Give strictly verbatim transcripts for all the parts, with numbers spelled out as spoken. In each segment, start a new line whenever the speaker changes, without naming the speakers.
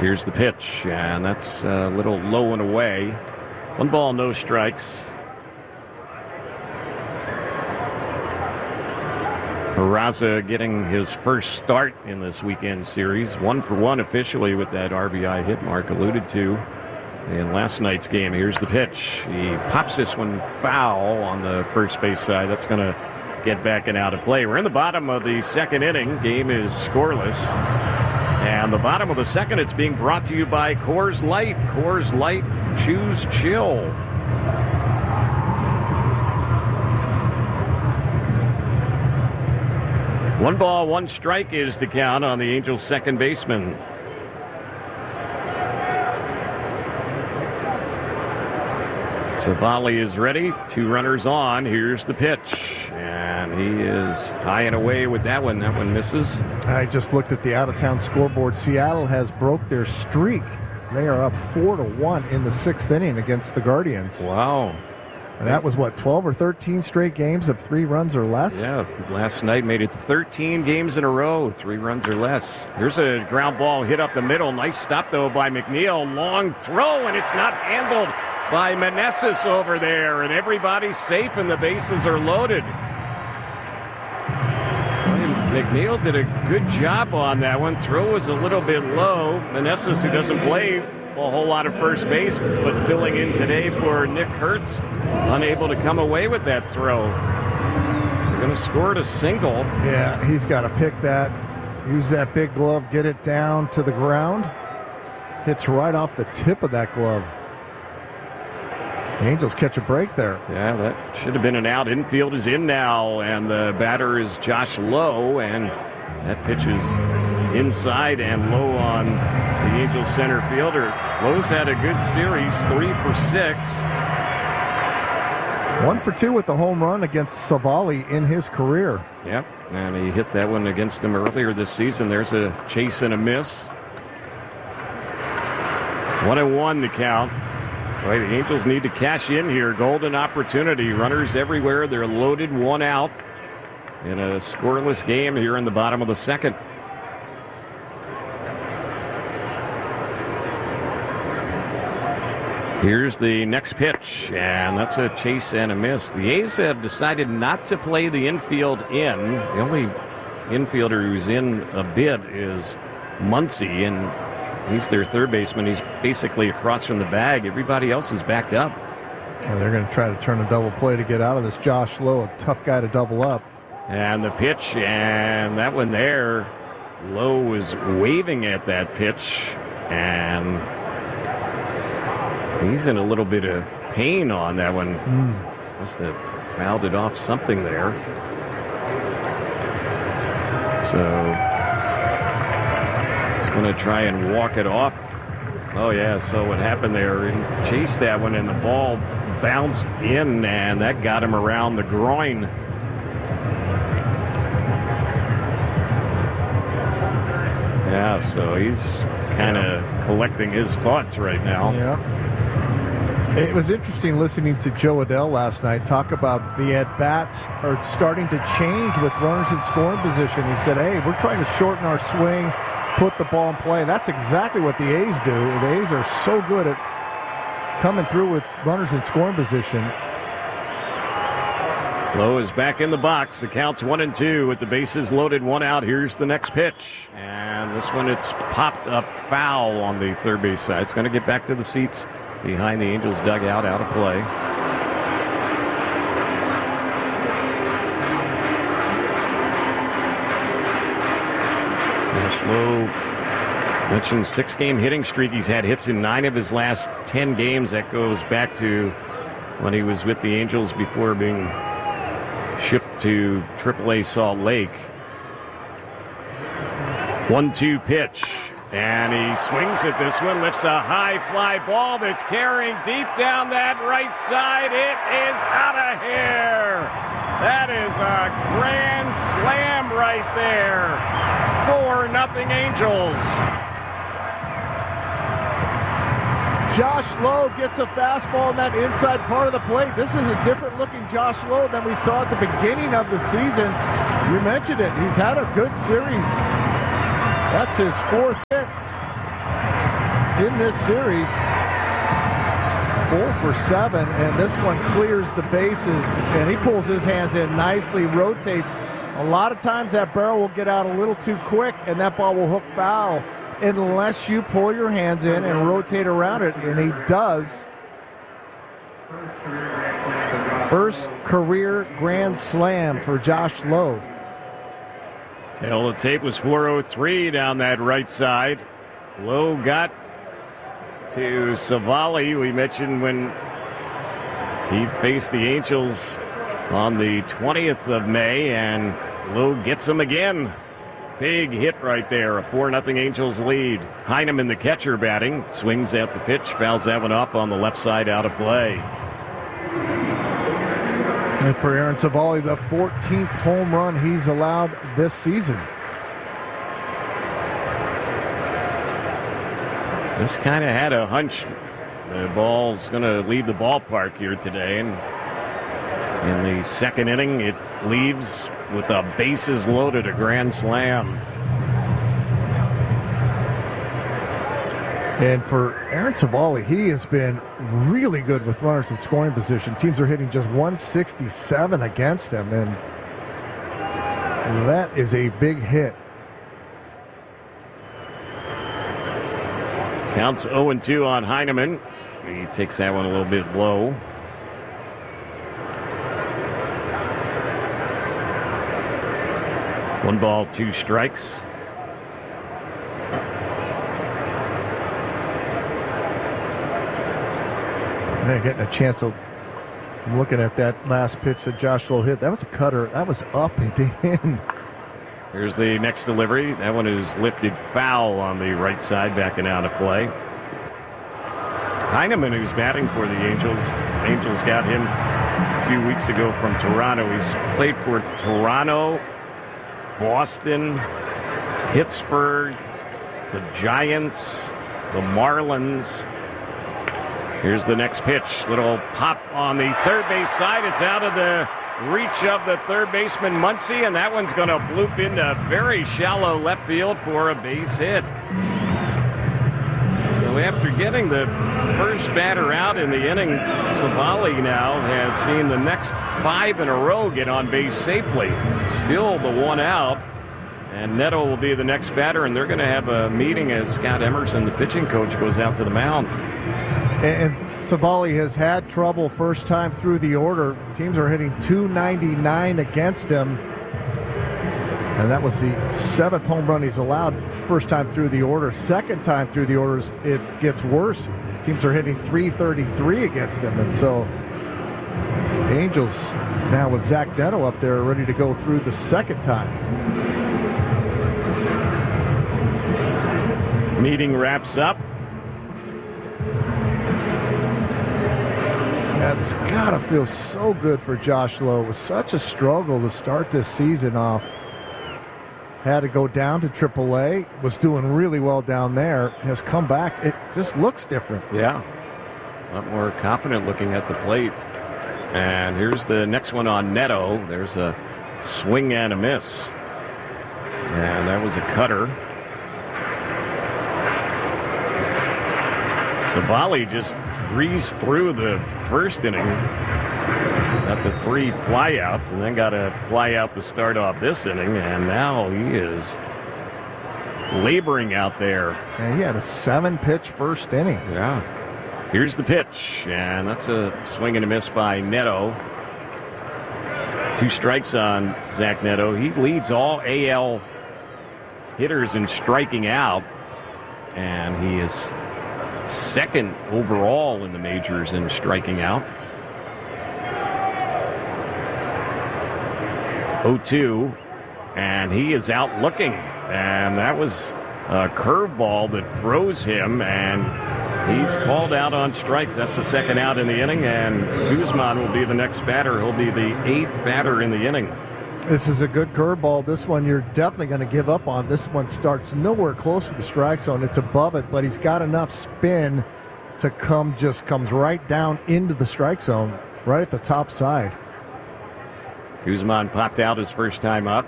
Here's the pitch, and that's a little low and away. One ball, no strikes. Peraza getting his first start in this weekend series. One for one officially with that R B I hit Mark alluded to in last night's game. Here's the pitch. He pops this one foul on the first base side. That's going to get back and out of play. We're in the bottom of the second inning. Game is scoreless. And the bottom of the second, it's being brought to you by Coors Light. Coors Light, choose chill. One ball, one strike is the count on the Angels' second baseman. Savali is ready. Two runners on. Here's the pitch. And he is high and away with that one. That one misses.
I just looked at the out-of-town scoreboard. Seattle has broke their streak. They are up four to one in the sixth inning against the Guardians.
Wow.
And that was, what, twelve or thirteen straight games of three runs or less?
Yeah, last night made it thirteen games in a row, three runs or less. Here's a ground ball hit up the middle. Nice stop, though, by McNeil. Long throw, and it's not handled by Meneses over there. And everybody's safe, and the bases are loaded. McNeil did a good job on that one. Throw was a little bit low. Meneses, who doesn't play a whole lot of first base, but filling in today for Nick Kurtz, unable to come away with that throw. They're going to score it a single.
Yeah, he's got to pick that, use that big glove, get it down to the ground. Hits right off the tip of that glove. The Angels catch a break there.
Yeah, that should have been an out. Infield is in now, and the batter is Josh Lowe, and that pitch is inside and low on the Angels center fielder. Lowe's had a good series, three for six.
One for two with the home run against Savali in his career.
Yep, and he hit that one against them earlier this season. There's a chase and a miss. One and one the count. Boy, the Angels need to cash in here. Golden opportunity. Runners everywhere. They're loaded, one out in a scoreless game here in the bottom of the second. Here's the next pitch, and that's a chase and a miss. The A's have decided not to play the infield in. The only infielder who's in a bit is Muncy, and he's their third baseman. He's basically across from the bag. Everybody else is backed up.
And they're going to try to turn a double play to get out of this. Josh Lowe, a tough guy to double up.
And the pitch, and that one there, Lowe was waving at that pitch, and he's in a little bit of pain on that one. Mm. Must have fouled it off something there. So he's going to try and walk it off. Oh, yeah, so what happened there, he chased that one, and the ball bounced in, and that got him around the groin. Yeah, so he's kind of yeah. collecting his thoughts right now.
Yeah. It was interesting listening to Joe Adell last night talk about the at-bats are starting to change with runners in scoring position. He said, hey, we're trying to shorten our swing, put the ball in play. And that's exactly what the A's do. The A's are so good at coming through with runners in scoring position.
Lowe is back in the box. The count's one and two with the bases loaded, one out. Here's the next pitch. And this one, it's popped up foul on the third base side. It's going to get back to the seats behind the Angels dugout, out of play. Lowe mentioned six-game hitting streak. He's had hits in nine of his last ten games. That goes back to when he was with the Angels before being shipped to triple A Salt Lake. one two pitch. And he swings at this one, lifts a high fly ball that's carrying deep down that right side. It is out of here. That is a grand slam right there. four nothing Angels.
Josh Lowe gets a fastball in that inside part of the plate. This is a different looking Josh Lowe than we saw at the beginning of the season. You mentioned it. He's had a good series. That's his fourth hit. in this series. Four for seven, and this one clears the bases, and he pulls his hands in nicely, rotates. A lot of times that barrel will get out a little too quick, and that ball will hook foul unless you pull your hands in and rotate around it, and he does. First career grand slam for Josh Lowe.
Tail of the tape was four oh three down that right side. Lowe got to Savali. We mentioned when he faced the Angels on the twentieth of May, and Lowe gets him again. Big hit right there, a four nothing Angels lead. Heineman, the catcher, batting, swings at the pitch, fouls that one off on the left side, out of play.
And for Aaron Savali, the fourteenth home run he's allowed this season.
Just kind of had a hunch the ball's going to leave the ballpark here today. And in the second inning, it leaves with a bases loaded, a grand slam.
And for Aaron Savali, he has been really good with runners in scoring position. Teams are hitting just one sixty-seven against him, and that is a big hit.
Counts oh and two on Heineman. He takes that one a little bit low. One ball, two strikes.
Man, getting a chance of looking at that last pitch that Josh Lowe hit. That was a cutter. That was up and in.
Here's the next delivery. That one is lifted foul on the right side, backing out of play. Heineman, who's batting for the Angels. Angels got him a few weeks ago from Toronto. He's played for Toronto, Boston, Pittsburgh, the Giants, the Marlins. Here's the next pitch. Little pop on the third base side. It's out of the reach of the third baseman Muncy, and that one's going to bloop into very shallow left field for a base hit. So after getting the first batter out in the inning, Savali now has seen the next five in a row get on base safely. Still the one out, and Neto will be the next batter, and they're going to have a meeting as Scott Emerson, the pitching coach, goes out to the mound.
And Savali has had trouble first time through the order. Teams are hitting two ninety-nine against him. And that was the seventh home run he's allowed first time through the order. Second time through the orders, it gets worse. Teams are hitting three thirty-three against him. And so the Angels now with Zach Neto up there ready to go through the second time.
Meeting wraps up.
It's got to feel so good for Josh Lowe. It was such a struggle to start this season off. Had to go down to triple A. Was doing really well down there. Has come back. It just looks different.
Yeah. A lot more confident looking at the plate. And here's the next one on Neto. There's a swing and a miss. And that was a cutter. Savali just breezed through the first inning. Got the three flyouts and then got a flyout to start off this inning, and now he is laboring out there.
And he had a seven-pitch first inning.
Yeah. Here's the pitch, and that's a swing and a miss by Neto. Two strikes on Zach Neto. He leads all A L hitters in striking out, and he is second overall in the majors in striking out. oh two, and he is out looking, and that was a curveball that froze him, and he's called out on strikes. That's the second out in the inning, and Guzman will be the next batter. He'll be the eighth batter in the inning.
This is a good curveball. This one you're definitely going to give up on. This one starts nowhere close to the strike zone. It's above it, but he's got enough spin to come, just comes right down into the strike zone, right at the top side.
Guzman popped out his first time up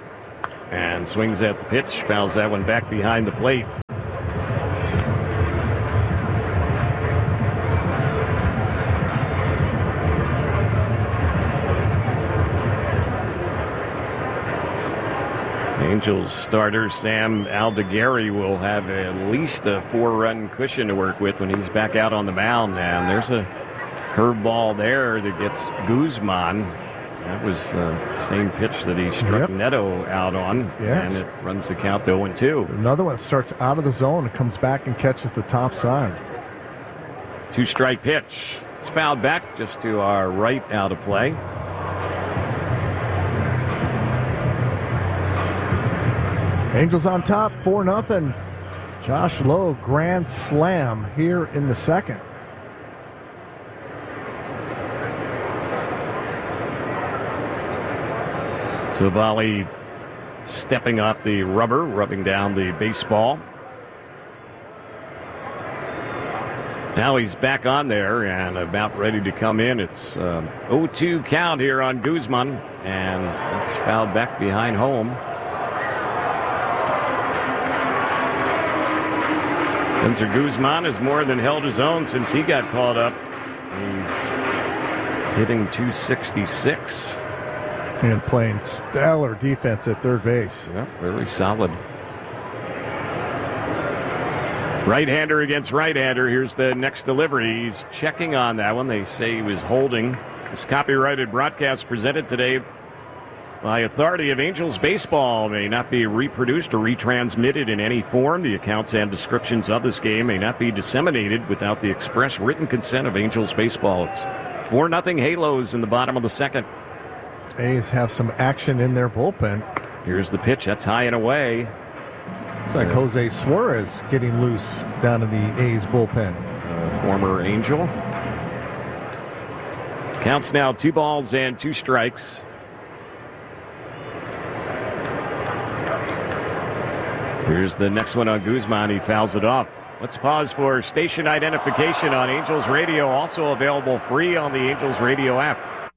and swings at the pitch, fouls that one back behind the plate. Angels starter Sam Aldeguerri will have at least a four-run cushion to work with when he's back out on the mound. And there's a curveball there that gets Guzman. That was the same pitch that he struck yep. Neto out on, yes. and it runs the count to oh and two.
Another one starts out of the zone and comes back and catches the top side.
Two-strike pitch. It's fouled back just to our right, out of play.
Angels on top, four nothing. Josh Lowe, grand slam here in the second.
Savali stepping off the rubber, rubbing down the baseball. Now he's back on there and about ready to come in. It's uh, oh two count here on Guzman, and it's fouled back behind home. Spencer Guzman has more than held his own since he got called up. He's hitting two sixty-six.
And playing stellar defense at third base.
Yep, really solid. Right-hander against right-hander. Here's the next delivery. He's checking on that one. They say he was holding. This copyrighted broadcast presented today by authority of Angels Baseball may not be reproduced or retransmitted in any form. The accounts and descriptions of this game may not be disseminated without the express written consent of Angels Baseball. It's four nothing Halos in the bottom of the second.
A's have some action in their bullpen.
Here's the pitch. That's high and away.
It's like uh, Jose Suarez getting loose down in the A's bullpen.
Uh, former Angel. Counts now two balls and two strikes. Here's the next one on Guzman. He fouls it off. Let's pause for station identification on Angels Radio. Also available free on the Angels Radio app.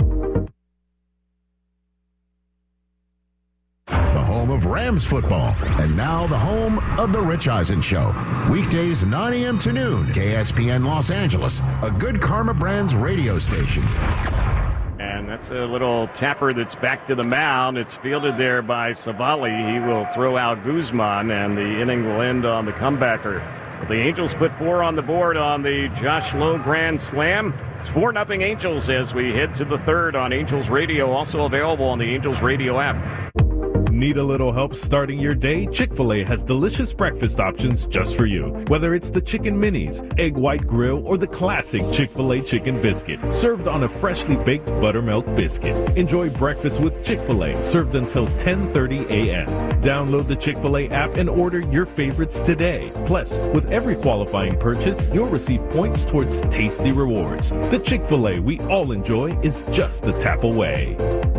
Of Rams football, and now the home of the Rich Eisen Show. Weekdays nine a.m. to noon, K S P N Los Angeles, a Good Karma Brands radio station.
And that's a little tapper that's back to the mound. It's fielded there by Savali. He will throw out Guzman, and the inning will end on the comebacker. The Angels put four on the board on the Josh Lowe grand slam. It's four nothing Angels as we head to the third on Angels Radio, also available on the Angels Radio app.
Need a little help starting your day? Chick-fil-A has delicious breakfast options just for you. Whether it's the Chicken Minis, Egg White Grill, or the classic Chick-fil-A Chicken Biscuit, served on a freshly baked buttermilk biscuit. Enjoy breakfast with Chick-fil-A, served until ten thirty a.m. Download the Chick-fil-A app and order your favorites today. Plus, with every qualifying purchase, you'll receive points towards tasty rewards. The Chick-fil-A we all enjoy is just a tap away.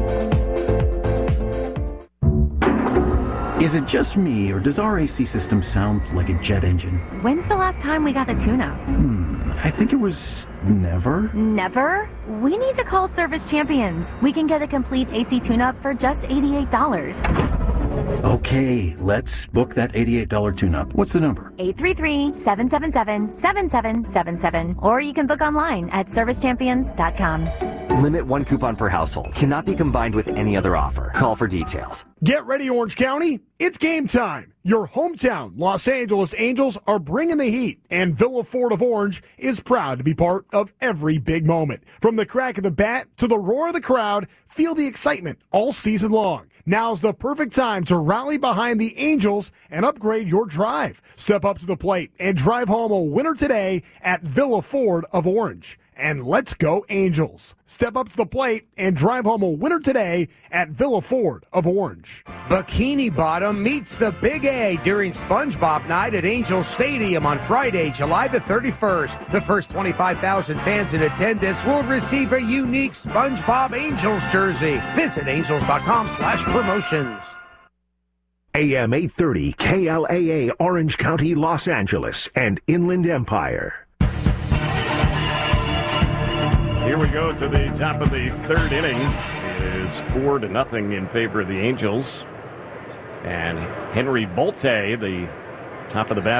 Is it just me, or does our A C system sound like a jet engine?
When's the last time we got a tune-up?
Hmm, I think it was never.
Never? We need to call Service Champions. We can get a complete A C tune-up for just eighty-eight dollars.
Okay, let's book that eighty-eight dollars tune-up. What's the number?
eight three three, seven seven seven, seven seven seven seven. Or you can book online at service champions dot com.
Limit one coupon per household. Cannot be combined with any other offer. Call for details.
Get ready, Orange County. It's game time. Your hometown Los Angeles Angels are bringing the heat, and Villa Ford of Orange is proud to be part of every big moment. From the crack of the bat to the roar of the crowd, feel the excitement all season long. Now's the perfect time to rally behind the Angels and upgrade your drive. Step up to the plate and drive home a winner today at Villa Ford of Orange. And let's go Angels. Step up to the plate and drive home a winner today at Villa Ford of Orange.
Bikini Bottom meets the Big A during SpongeBob Night at Angel Stadium on Friday, July the thirty-first. The first twenty-five thousand fans in attendance will receive a unique SpongeBob Angels jersey. Visit angels.com slash promotions.
A M eight thirty K L A A Orange County, Los Angeles, and Inland Empire.
Here we go to the top of the third inning. It is four to nothing in favor of the Angels. And Henry Bolte, the top of the bat.